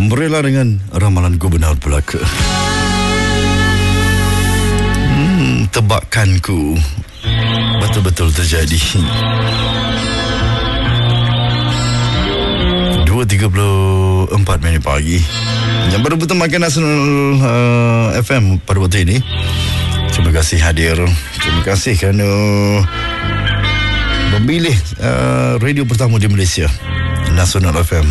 Umbrella dengan ramalan gubernur belaka. Tebakanku betul-betul terjadi. 2.34 minit pagi. Yang baru bertemankan Nasional FM pada waktu ini. Terima kasih hadir. Terima kasih kerana memilih radio pertama di Malaysia, Nasional FM,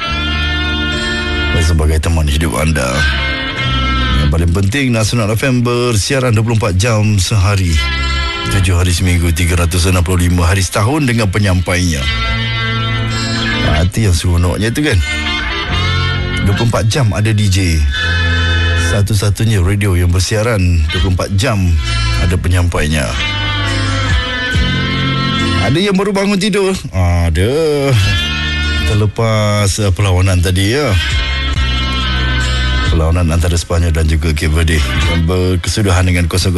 sebagai teman hidup anda. Yang paling penting, Nasional FM bersiaran 24 jam sehari, 7 hari seminggu, 365 hari setahun dengan penyampainya. Hati yang seronoknya tu kan, 24 jam ada DJ. Satu-satunya radio yang bersiaran 24 jam ada penyampainya. Ada yang baru bangun tidur, ada terlepas perlawanan tadi ya, perlawanan antara Sepanyol dan juga Cape Verde yang berkesudahan dengan 0-0.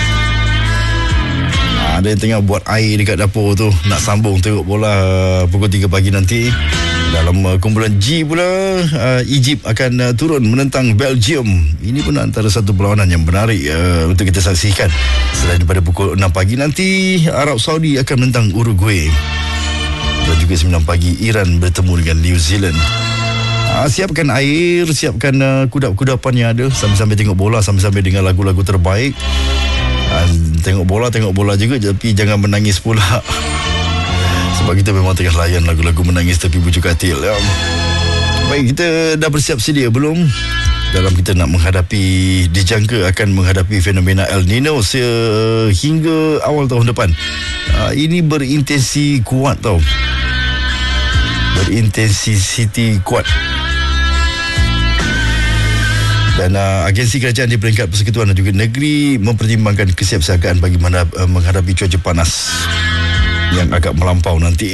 Ada yang tengah buat air dekat dapur tu, nak sambung tengok bola pukul 3 pagi nanti. Dalam kumpulan G pula, Egypt akan turun menentang Belgium. Ini pun antara satu perlawanan yang menarik untuk kita saksikan. Selain pada pukul 6 pagi nanti, Arab Saudi akan menentang Uruguay. Dan juga 9 pagi, Iran bertemu dengan New Zealand. Siapkan air, siapkan kudap-kudapan yang ada, sambil-sambil tengok bola, sambil-sambil dengar lagu-lagu terbaik. Tengok bola juga, tapi jangan menangis pula. Sebab kita memang tengah layan lagu-lagu menangis tapi bujuk katil ya. Baik, kita dah bersiap sedia belum dalam kita nak menghadapi, dijangka akan menghadapi fenomena El Nino sehingga awal tahun depan. Ini berintensi kuat tau, berintensiti kuat. Dan agensi kerajaan di peringkat persekutuan dan juga negeri mempertimbangkan kesiapsiagaan bagi menghadapi cuaca panas yang agak melampau nanti.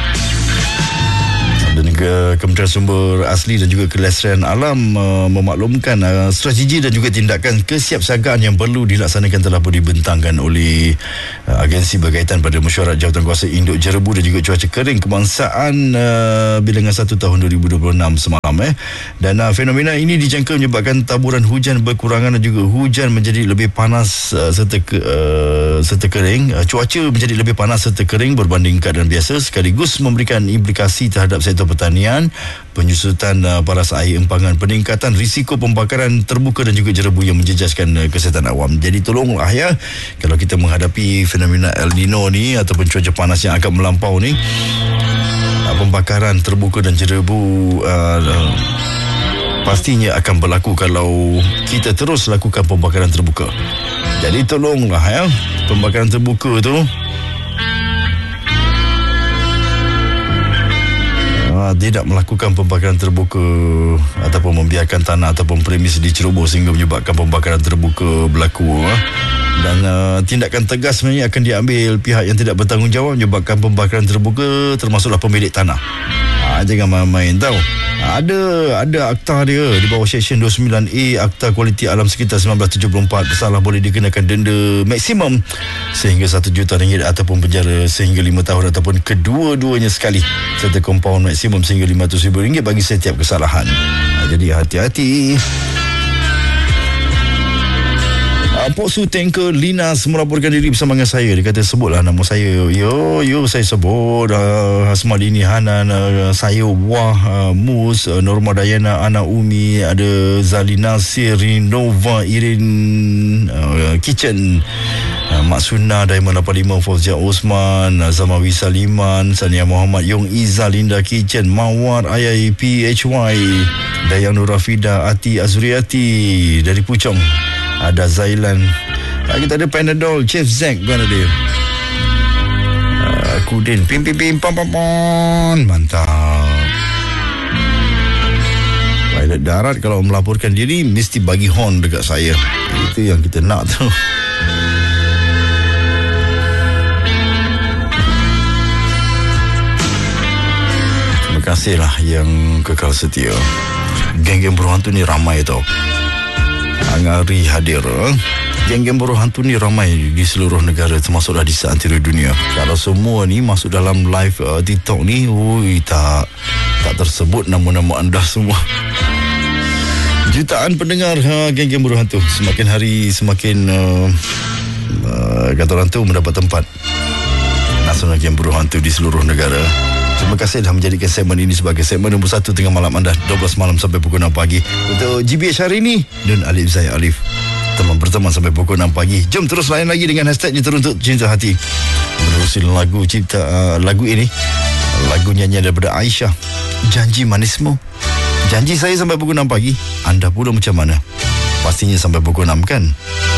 Dan juga Kementerian Sumber Asli dan juga Kelestarian Alam memaklumkan strategi dan juga tindakan kesiapsiagaan yang perlu dilaksanakan telah pun dibentangkan oleh agensi berkaitan pada mesyuarat Jawatankuasa Induk Jerebu dan juga cuaca kering kebangsaan bilangan 1 tahun 2026 semalam. Dan fenomena ini dijangka menyebabkan taburan hujan berkurangan dan juga hujan menjadi lebih panas serta kering. Cuaca menjadi lebih panas serta kering berbanding keadaan biasa, sekaligus memberikan implikasi terhadap sektor pertanian, penyusutan paras air empangan, peningkatan risiko pembakaran terbuka dan juga jerebu yang menjejaskan kesihatan awam. Jadi tolonglah ya, kalau kita menghadapi fenomena El Nino ni ataupun cuaca panas yang akan melampau ni, pembakaran terbuka dan jerebu pastinya akan berlaku kalau kita terus lakukan pembakaran terbuka. Jadi tolonglah ya, pembakaran terbuka tu tidak melakukan pembakaran terbuka ataupun membiarkan tanah ataupun premis diceroboh sehingga menyebabkan pembakaran terbuka berlaku. Dan tindakan tegas sebenarnya akan diambil pihak yang tidak bertanggungjawab menyebabkan pembakaran terbuka, termasuklah pemilik tanah. Jangan main-main tau. Ada akta dia di bawah Seksyen 29A Akta Kualiti Alam Sekitar 1974. Bersalah boleh dikenakan denda maksimum sehingga RM1 juta ataupun penjara sehingga 5 tahun ataupun kedua-duanya sekali, serta kompaun maksimum sehingga RM500,000 bagi setiap kesalahan. Jadi hati-hati. Pok Su Tanker Linas melaporkan diri bersama dengan saya. Dia kata sebutlah nama saya. Yo saya sebut Hasmadini Hanan, saya Wah, Mus, Norma Dayana, Ana Umi, ada Zalina Sirinova, Irin Kitchen, Mak Sunna, Diamond 85, Fauzia Osman, Zamawi Saliman, Sania Muhammad, Yong Iza, Linda Kitchen, Mawar, Ayai PHY, Dayang Nur Rafida, Ati Azriati dari Puchong, ada Zailan, kita ada Panadol, Chef Zack pun ada dia, Kudin, pim pam pam pam, mantap. Pilot darat kalau melaporkan diri mesti bagi horn dekat saya. Itu yang kita nak tu. Terima kasihlah yang kekal setia. Geng-geng buruh hantu ni ramai tau. Angari hadir. Geng-geng buruh hantu ni ramai di seluruh negara, termasuklah di seantero dunia. Kalau semua ni masuk dalam live TikTok ni, tak tersebut nama-nama anda semua. Jutaan pendengar geng-geng buruh hantu. Semakin hari semakin kata orang tu mendapat tempat Nasional Geng Buruh Hantu di seluruh negara. Terima kasih dah menjadikan segmen ini sebagai segmen nombor 1 tengah malam anda, 12 malam sampai pukul 6 pagi. Untuk GBH hari ini dan Alif saya Alif teman berteman sampai pukul 6 pagi. Jom terus layan lagi dengan hashtagnya Teruntut Cinta Hati. Menerusi lagu ini, lagu nyanyian daripada Aisyah, Janji Manismu. Janji saya sampai pukul 6 pagi. Anda pula macam mana? Pastinya sampai pukul 6 kan?